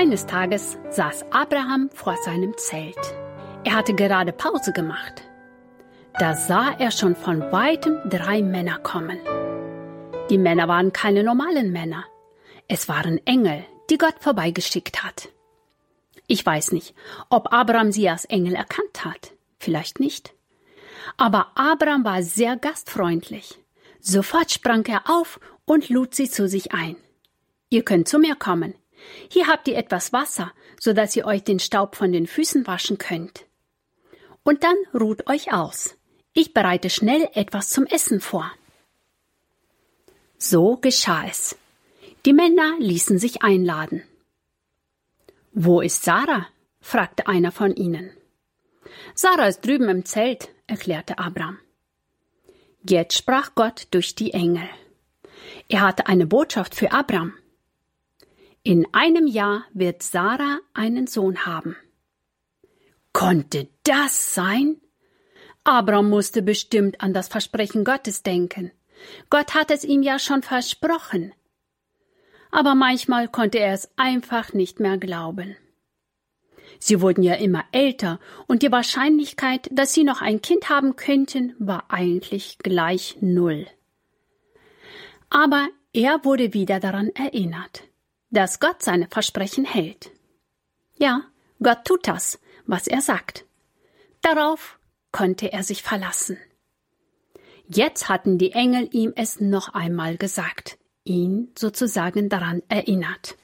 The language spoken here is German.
Eines Tages saß Abraham vor seinem Zelt. Er hatte gerade Pause gemacht. Da sah er schon von weitem 3 Männer kommen. Die Männer waren keine normalen Männer. Es waren Engel, die Gott vorbeigeschickt hat. Ich weiß nicht, ob Abraham sie als Engel erkannt hat. Vielleicht nicht. Aber Abraham war sehr gastfreundlich. Sofort sprang er auf und lud sie zu sich ein. Ihr könnt zu mir kommen. Hier habt ihr etwas Wasser, so dass ihr euch den Staub von den Füßen waschen könnt. Und dann ruht euch aus. Ich bereite schnell etwas zum Essen vor. So geschah es. Die Männer ließen sich einladen. »Wo ist Sarah?« fragte einer von ihnen. »Sarah ist drüben im Zelt«, erklärte Abraham. Jetzt sprach Gott durch die Engel. Er hatte eine Botschaft für Abraham. In einem Jahr wird Sarah einen Sohn haben. Konnte das sein? Abraham musste bestimmt an das Versprechen Gottes denken. Gott hat es ihm ja schon versprochen. Aber manchmal konnte er es einfach nicht mehr glauben. Sie wurden ja immer älter und die Wahrscheinlichkeit, dass sie noch ein Kind haben könnten, war eigentlich gleich 0. Aber er wurde wieder daran erinnert, dass Gott seine Versprechen hält. Ja, Gott tut das, was er sagt. Darauf konnte er sich verlassen. Jetzt hatten die Engel ihm es noch einmal gesagt, ihn sozusagen daran erinnert.